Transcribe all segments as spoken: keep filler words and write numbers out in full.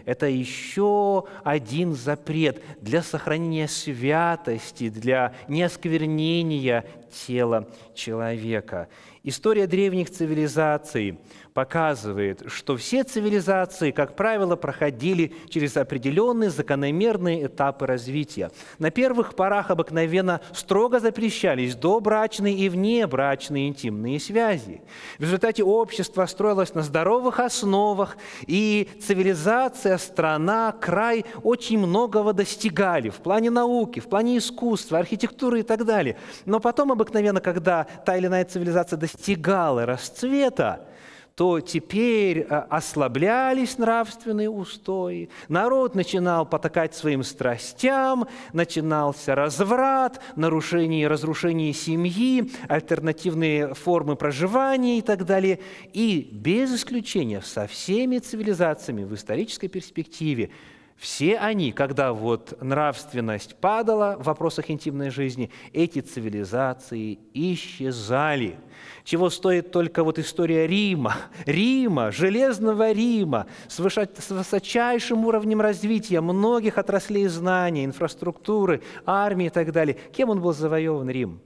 это еще один запрет для сохранения святости, для неосквернения тела человека. История древних цивилизаций показывает, что все цивилизации, как правило, проходили через определенные закономерные этапы развития. На первых порах обыкновенно строго запрещались добрачные и внебрачные интимные связи. В результате общество строилось на здоровых основах, и цивилизация, страна, край очень многого достигали в плане науки, в плане искусства, архитектуры и так далее. Но потом обыкновенно, когда та или иная цивилизация достигала расцвета, то теперь ослаблялись нравственные устои, народ начинал потакать своим страстям, начинался разврат, нарушение и разрушение семьи, альтернативные формы проживания и так далее. И без исключения со всеми цивилизациями в исторической перспективе все они, когда вот нравственность падала в вопросах интимной жизни, эти цивилизации исчезали. Чего стоит только вот история Рима, Рима, Железного Рима, с высочайшим уровнем развития многих отраслей знания, инфраструктуры, армии и так далее. Кем он был завоеван, Рим?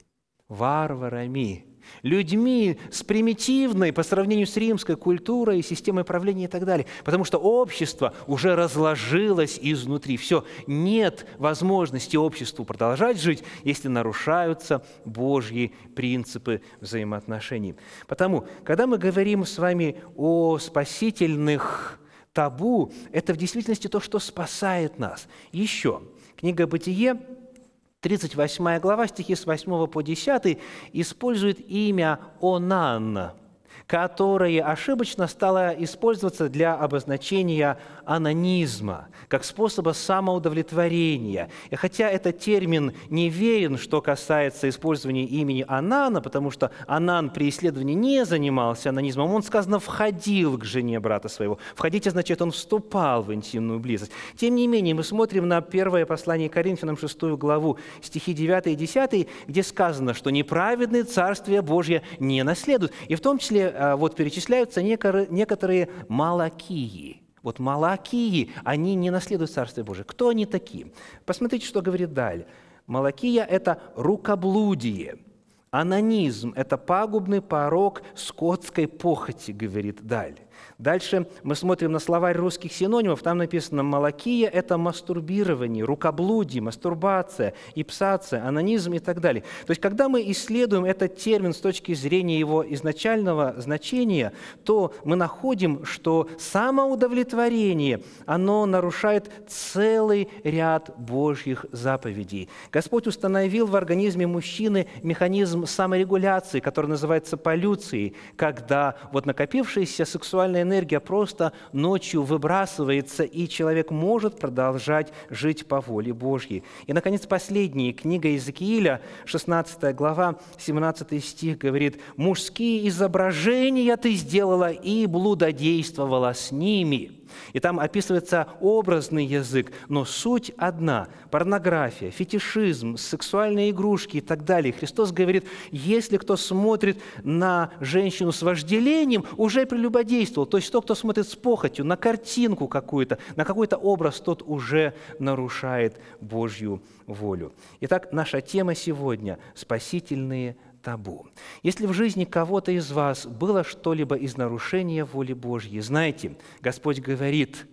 Варварами. Людьми с примитивной по сравнению с римской культурой, системой правления и так далее. Потому что общество уже разложилось изнутри. Все, нет возможности обществу продолжать жить, если нарушаются Божьи принципы взаимоотношений. Потому, когда мы говорим с вами о спасительных табу, это в действительности то, что спасает нас. Еще, книга «Бытие», тридцать восьмая глава, стихи с восьмого по десятый, использует имя Онан, которое ошибочно стало использоваться для обозначения анонизма, как способа самоудовлетворения. И хотя этот термин не верен, что касается использования имени Анана, потому что Анан при исследовании не занимался анонизмом, он, сказано, входил к жене брата своего. Входить означает, он вступал в интимную близость. Тем не менее, мы смотрим на первое послание Коринфянам, шестую главу, стихи девятый и десятый, где сказано, что неправедные Царствие Божье не наследуют. И в том числе вот перечисляются некоторые малакии. Вот малакии, они не наследуют Царствие Божие. Кто они такие? Посмотрите, что говорит далее. Малакия – это рукоблудие. Анонизм – это пагубный порок скотской похоти, говорит далее. Дальше мы смотрим на словарь русских синонимов. Там написано «малакия» – это мастурбирование, рукоблудие, мастурбация, ипсация, анонизм и так далее. То есть, когда мы исследуем этот термин с точки зрения его изначального значения, то мы находим, что самоудовлетворение, оно нарушает целый ряд Божьих заповедей. Господь установил в организме мужчины механизм саморегуляции, который называется полюцией, когда вот накопившаяся сексуальная энергия просто ночью выбрасывается, и человек может продолжать жить по воле Божьей. И, наконец, последняя книга Иезекииля, шестнадцатая глава, семнадцатый стих говорит: «Мужские изображения ты сделала и блудодействовала с ними». И там описывается образный язык, но суть одна – порнография, фетишизм, сексуальные игрушки и так далее. Христос говорит, если кто смотрит на женщину с вожделением, уже прелюбодействовал. То есть тот, кто смотрит с похотью на картинку какую-то, на какой-то образ, тот уже нарушает Божью волю. Итак, наша тема сегодня – спасительные табу. Если в жизни кого-то из вас было что-либо из нарушения воли Божьей, знайте, Господь говорит: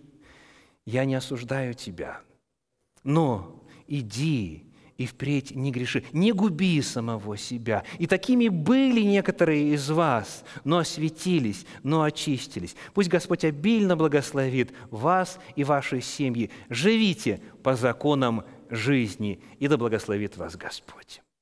«Я не осуждаю тебя, но иди и впредь не греши, не губи самого себя». И такими были некоторые из вас, но осветились, но очистились. Пусть Господь обильно благословит вас и ваши семьи. Живите по законам жизни, и да благословит вас Господь.